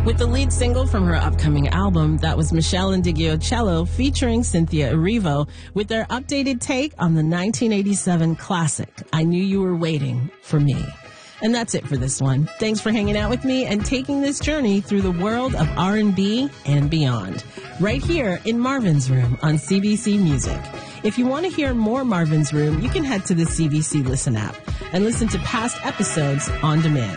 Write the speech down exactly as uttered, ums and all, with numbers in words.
With the lead single from her upcoming album, that was Michelle Indigio-Cello featuring Cynthia Erivo with their updated take on the nineteen eighty-seven classic, I Knew You Were Waiting for Me. And that's it for this one. Thanks for hanging out with me and taking this journey through the world of R and B and beyond, right here in Marvin's Room on C B C Music. If you want to hear more Marvin's Room, you can head to the C B C Listen app and listen to past episodes on demand.